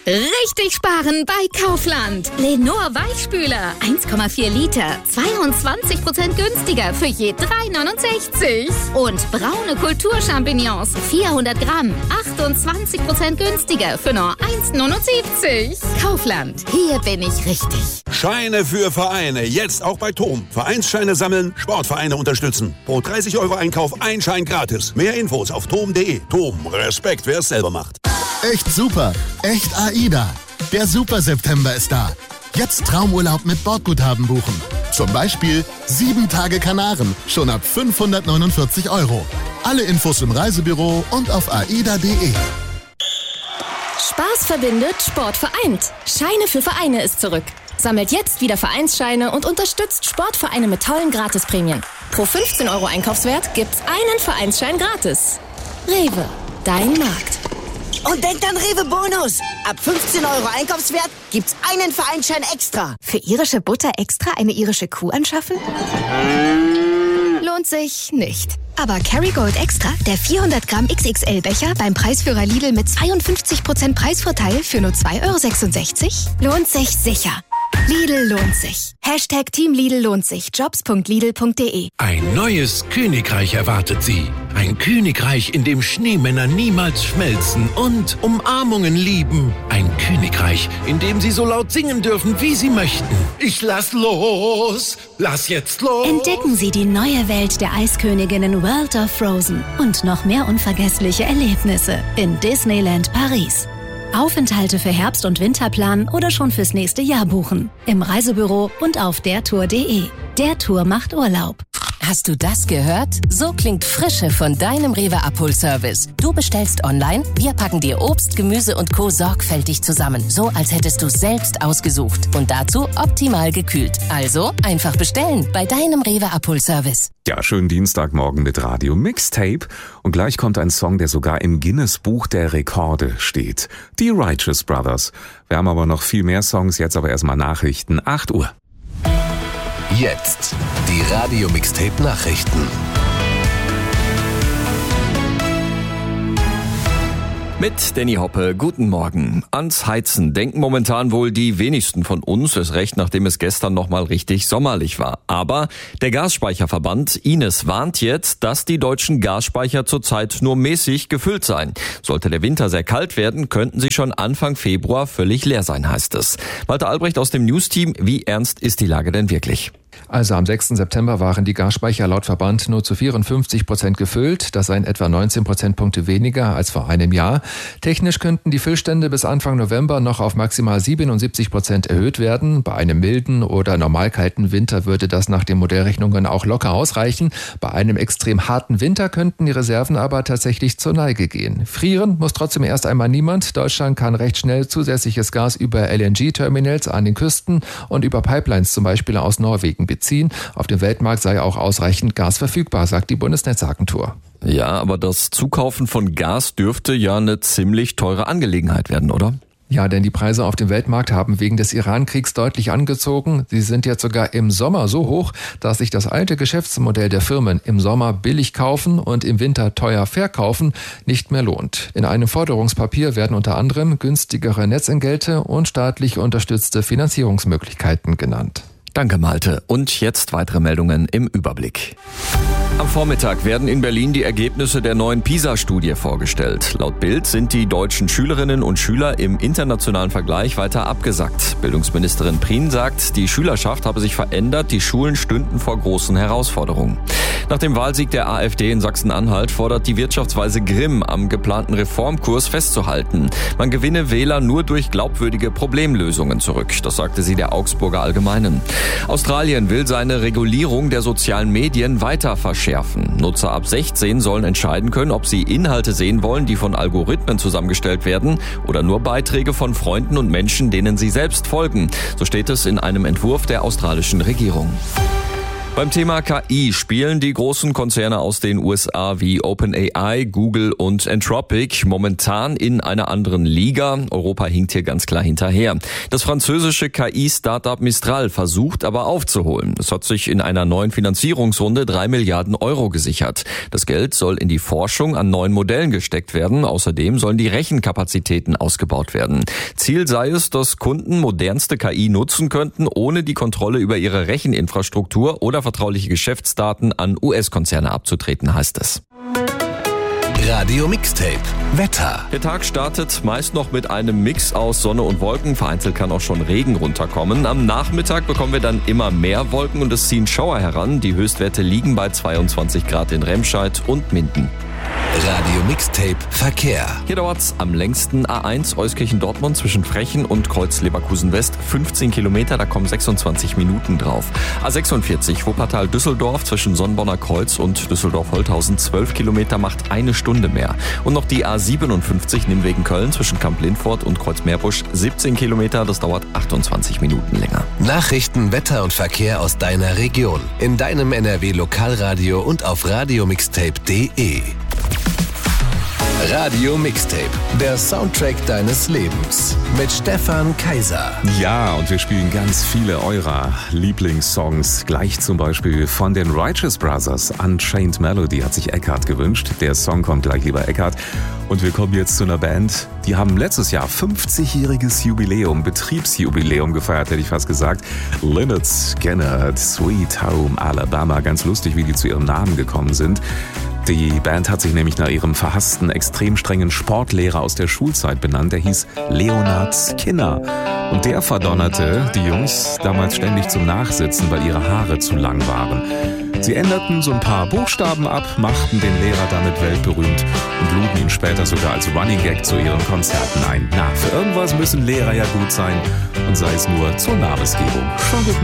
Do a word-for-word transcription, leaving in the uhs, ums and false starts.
Richtig sparen bei Kaufland. Lenor Weichspüler, eins Komma vier Liter, zweiundzwanzig Prozent günstiger für je drei neunundsechzig. Und braune Kulturchampignons, vierhundert Gramm, achtundzwanzig Prozent günstiger für nur eins neunundsiebzig. Kaufland, hier bin ich richtig. Scheine für Vereine, jetzt auch bei Tom. Vereinsscheine sammeln, Sportvereine unterstützen. Pro dreißig Euro Einkauf ein Schein gratis. Mehr Infos auf tom punkt de. Tom, Respekt, wer es selber macht. Echt super, echt AIDA. Der Super September ist da. Jetzt Traumurlaub mit Bordguthaben buchen. Zum Beispiel sieben Tage Kanaren, schon ab fünfhundertneunundvierzig Euro. Alle Infos im Reisebüro und auf aida punkt de. Spaß verbindet, Sport vereint. Scheine für Vereine ist zurück. Sammelt jetzt wieder Vereinsscheine und unterstützt Sportvereine mit tollen Gratisprämien. Pro fünfzehn Euro Einkaufswert gibt's einen Vereinsschein gratis. Rewe, dein Markt. Und denkt an Rewe Bonus. Ab fünfzehn Euro Einkaufswert gibt's einen Vereinsschein extra. Für irische Butter extra eine irische Kuh anschaffen? Lohnt sich nicht. Aber Kerrygold Extra, der vierhundert Gramm X X L-Becher beim Preisführer Lidl mit zweiundfünfzig Prozent Preisvorteil für nur zwei Euro sechsundsechzig, lohnt sich sicher. Lidl lohnt sich. Hashtag Team Lidl lohnt sich. Jobs punkt lidl punkt de. Ein neues Königreich erwartet Sie. Ein Königreich, in dem Schneemänner niemals schmelzen und Umarmungen lieben. Ein Königreich, in dem Sie so laut singen dürfen, wie Sie möchten. Ich lass los, lass jetzt los. Entdecken Sie die neue Welt der Eisköniginnen World of Frozen und noch mehr unvergessliche Erlebnisse in Disneyland Paris. Aufenthalte für Herbst- und Winterplan oder schon fürs nächste Jahr buchen. Im Reisebüro und auf der tour punkt de. Der Tour macht Urlaub. Hast du das gehört? So klingt Frische von deinem Rewe Abholservice. Du bestellst online, wir packen dir Obst, Gemüse und Co. sorgfältig zusammen. So, als hättest du selbst ausgesucht. Und dazu optimal gekühlt. Also einfach bestellen bei deinem Rewe Abholservice. Ja, schönen Dienstagmorgen mit Radio Mixtape. Und gleich kommt ein Song, der sogar im Guinness-Buch der Rekorde steht. Die Righteous Brothers. Wir haben aber noch viel mehr Songs, jetzt aber erstmal Nachrichten. acht Uhr. Jetzt die Radio Mixtape Nachrichten. Mit Danny Hoppe, guten Morgen. Ans Heizen denken momentan wohl die wenigsten von uns, erst recht, nachdem es gestern nochmal richtig sommerlich war. Aber der Gasspeicherverband Ines warnt jetzt, dass die deutschen Gasspeicher zurzeit nur mäßig gefüllt seien. Sollte der Winter sehr kalt werden, könnten sie schon Anfang Februar völlig leer sein, heißt es. Walter Albrecht aus dem News-Team, wie ernst ist die Lage denn wirklich? Also am sechsten September waren die Gasspeicher laut Verband nur zu vierundfünfzig Prozent gefüllt. Das seien etwa neunzehn Prozentpunkte weniger als vor einem Jahr. Technisch könnten die Füllstände bis Anfang November noch auf maximal siebenundsiebzig Prozent erhöht werden. Bei einem milden oder normal kalten Winter würde das nach den Modellrechnungen auch locker ausreichen. Bei einem extrem harten Winter könnten die Reserven aber tatsächlich zur Neige gehen. Frieren muss trotzdem erst einmal niemand. Deutschland kann recht schnell zusätzliches Gas über L N G-Terminals an den Küsten und über Pipelines zum Beispiel aus Norwegen beziehen. Auf dem Weltmarkt sei auch ausreichend Gas verfügbar, sagt die Bundesnetzagentur. Ja, aber das Zukaufen von Gas dürfte ja eine ziemlich teure Angelegenheit werden, oder? Ja, denn die Preise auf dem Weltmarkt haben wegen des Iran-Kriegs deutlich angezogen. Sie sind jetzt sogar im Sommer so hoch, dass sich das alte Geschäftsmodell der Firmen im Sommer billig kaufen und im Winter teuer verkaufen nicht mehr lohnt. In einem Forderungspapier werden unter anderem günstigere Netzentgelte und staatlich unterstützte Finanzierungsmöglichkeiten genannt. Danke, Malte. Und jetzt weitere Meldungen im Überblick. Am Vormittag werden in Berlin die Ergebnisse der neuen PISA-Studie vorgestellt. Laut Bild sind die deutschen Schülerinnen und Schüler im internationalen Vergleich weiter abgesackt. Bildungsministerin Prien sagt, die Schülerschaft habe sich verändert, die Schulen stünden vor großen Herausforderungen. Nach dem Wahlsieg der AfD in Sachsen-Anhalt fordert die Wirtschaftsweise Grimm, am geplanten Reformkurs festzuhalten. Man gewinne Wähler nur durch glaubwürdige Problemlösungen zurück. Das sagte sie der Augsburger Allgemeinen. Australien will seine Regulierung der sozialen Medien weiter verschärfen. Nutzer ab sechzehn sollen entscheiden können, ob sie Inhalte sehen wollen, die von Algorithmen zusammengestellt werden oder nur Beiträge von Freunden und Menschen, denen sie selbst folgen. So steht es in einem Entwurf der australischen Regierung. Beim Thema K I spielen die großen Konzerne aus den U S A wie OpenAI, Google und Anthropic momentan in einer anderen Liga. Europa hinkt hier ganz klar hinterher. Das französische K I-Startup Mistral versucht aber aufzuholen. Es hat sich in einer neuen Finanzierungsrunde drei Milliarden Euro gesichert. Das Geld soll in die Forschung an neuen Modellen gesteckt werden. Außerdem sollen die Rechenkapazitäten ausgebaut werden. Ziel sei es, dass Kunden modernste K I nutzen könnten, ohne die Kontrolle über ihre Recheninfrastruktur oder vertrauliche Geschäftsdaten an U S-Konzerne abzutreten, heißt es. Radio Mixtape Wetter. Der Tag startet meist noch mit einem Mix aus Sonne und Wolken. Vereinzelt kann auch schon Regen runterkommen. Am Nachmittag bekommen wir dann immer mehr Wolken und es ziehen Schauer heran. Die Höchstwerte liegen bei zweiundzwanzig Grad in Remscheid und Minden. Radio Mixtape Verkehr. Hier dauert's am längsten A eins Euskirchen-Dortmund zwischen Frechen und Kreuz-Leverkusen-West. fünfzehn Kilometer, da kommen sechsundzwanzig Minuten drauf. A sechsundvierzig Wuppertal-Düsseldorf zwischen Sonnenborner Kreuz und Düsseldorf-Holthausen. zwölf Kilometer macht eine Stunde mehr. Und noch die A siebenundfünfzig Nimwegen-Köln zwischen Kamp-Lindfort und Kreuz-Meerbusch. siebzehn Kilometer, das dauert achtundzwanzig Minuten länger. Nachrichten, Wetter und Verkehr aus deiner Region. In deinem N R W-Lokalradio und auf radiomixtape punkt de. Radio Mixtape, der Soundtrack deines Lebens mit Stefan Kaiser. Ja, und wir spielen ganz viele eurer Lieblingssongs. Gleich zum Beispiel von den Righteous Brothers. Unchained Melody hat sich Eckhart gewünscht. Der Song kommt gleich, lieber Eckhart. Und wir kommen jetzt zu einer Band, die haben letztes Jahr fünfzigjähriges Jubiläum, Betriebsjubiläum gefeiert, hätte ich fast gesagt. Lynyrd Skynyrd, Sweet Home Alabama. Ganz lustig, wie die zu ihrem Namen gekommen sind. Die Band hat sich nämlich nach ihrem verhassten, extrem strengen Sportlehrer aus der Schulzeit benannt. Der hieß Leonard Skinner. Und der verdonnerte die Jungs damals ständig zum Nachsitzen, weil ihre Haare zu lang waren. Sie änderten so ein paar Buchstaben ab, machten den Lehrer damit weltberühmt und luden ihn später sogar als Running Gag zu ihren Konzerten ein. Na, für irgendwas müssen Lehrer ja gut sein und sei es nur zur Namensgebung. Schon gut